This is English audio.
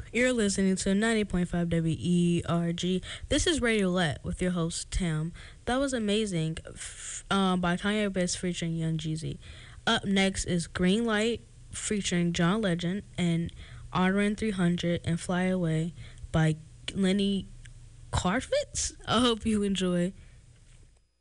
You're listening to 90.5 WERG. This is Radio Let with your host, Tim. That was amazing by Kanye West featuring Young Jeezy. Up next is Green Light featuring John Legend and Honorin 300 and Fly Away by Lenny Kravitz. I hope you enjoy.